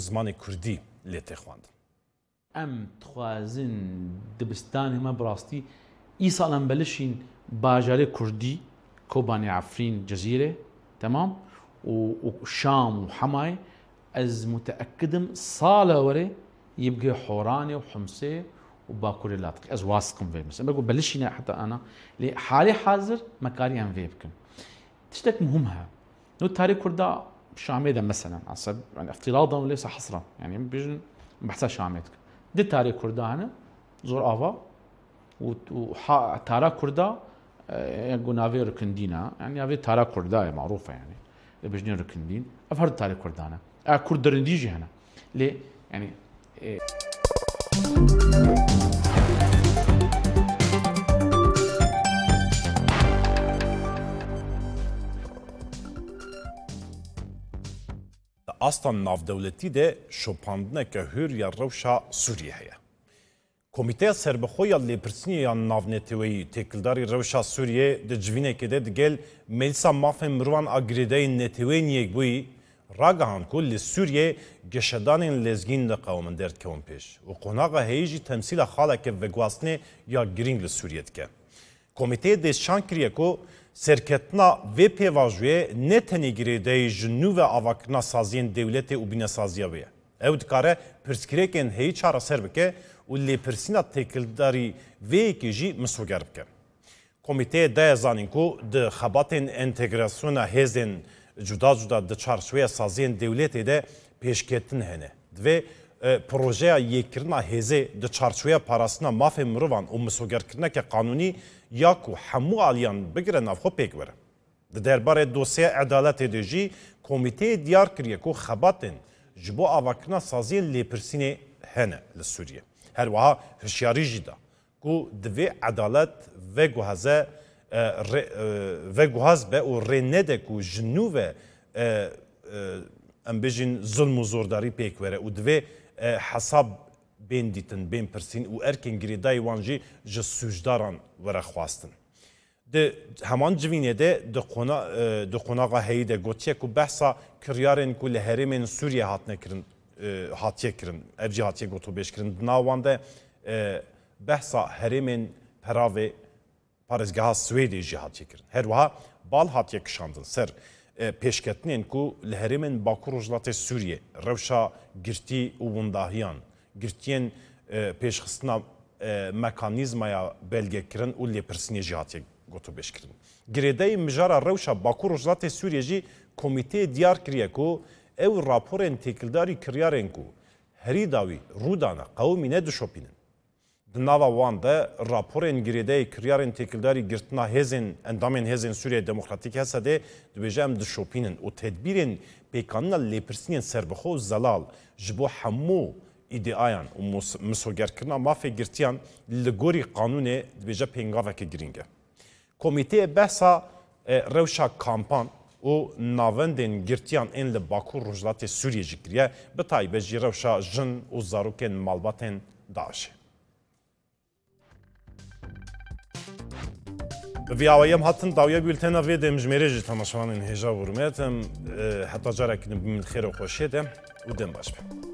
زمانی کوردی لێ تێخواندن. ئەم دخوازن دبستانی مە بڕاستی ئیساڵان بەلشین باژارێ کوردی کۆبانی عفرین جەزیرێ تمام وشام وحماي از متأكدم صالة وري يبقى حوراني وحمصي وباكوري لاطق از واثقم فيه مثلا بقول بلشينا حتى انا حالي حاضر مكاري ام فيبكن تشتك مهمها نو تاريخ كردا شاميدا مثلا عصب يعني افتراضا وليس حصرا يعني بيجن بحثها شاميدك دي تاريخ كردا هنا زور افا تارا كردا يقول نافي ركندينا يعني نافي تارا كردا معروفه يعني بجنين ركندين افرد تاريخ كردانا كرد درنديجي هنا ليه يعني اصلا نافدولتی ده شوپاندنه که هور یا روشا سوریه هیا. کمیته سربخوی لیپرسنی یا نافنتوی تکلداری روشا سوریه ده جوینه که ده دگل ملسا مافن مروان اگریده نتوی نیک بوی راگهان کل سوریه گشدان لزگین ده قومن درد کون پیش و قناغا هیجی تمثیل خاله که وگواسنه یا گرینگ لسوریت که. کمیته ده شانکریه که سرکتنا و پیواجوی نتنی گریده جنو و آواکنا سازین دولت و بینه سازیه بیه. او دکاره پرسکریکن هی چارا سر بکه و لی پرسینا تکلداری وی که جی مسوگر بکه. کمیته ده زانین که ده خباتین انتگراسیون هزین جدا جدا ده چارچوی سازین دولت ده پیشکتن هنه. و پروژه یکرنا هزه ده چارچوی پاراسنا مافی مروان و مسوگر کرنه که قانونی یا که همو آلیان بگیره نافخو پیک بره. ده درباره دوسیه عدالت ده جی کمیته دیار کریه که خباتین جبو آواکنا سازین لیپرسینه هنه لسوریه. هر وها هشیاری جدا که دوی عدالت و گوهاز به و رنده که جنو و ام بجین ظلم و زورداری پیک وره و دوی حساب بین دیتن بین پرسین و ارکن گریدای وانجی جه سوجداران وره خواستن. ده همان جوینه ده قناغا هیده گوتیه که بحثا کریارن که لحرمین سوریه هاتنه کرن هاتیه کرن evci hatiye gotu beş kirin navanda behsa herimin perave parezgaha Swedi jî hatiye kirin her wiha bal hatiye kişandin ser pêşketinên ku li herêmên Bakur Rojhilatê Sûriye rewşa girtî û windahiyan girtiyên pêşxistina mekanîzmaya belgekirin û lêpirsînê jî hatiye gotu beş kirin girêdeyê mijara rewşa Bakur Rojhilatê Sûriye jî komîteyê diyar kiriye ku ew raporên têkildarî kiryarên ku herî dawî rûdana qewmî nedişopînin. Di nava wan de raporên girêdeyê kiryarên têkildarî girtina hêzên endamên hêzên Sûriye Demokratîk Hesedê dibêje em dişopînin û tedbîrên pêkanîna lêpirsînên serbixwe û zelal ji bo hemû îdeayan û misogerkirina mafê girtiyan li gorî qanûnê dibêje pêngaveke giring e. Komîteyê behsa rewşa kampan û navendên girtiyan ên li Bakur Rojhilatê Sûriye jî kiriye bi taybet jî rewşa jin û zarokên malbatên Daişê. Bi vîawayî hatin dawiya bültena vê de mijmêrê ji temaşevanên hêja hurmet em heta carekî bi min xêr û xweşiyê de û dem baş be.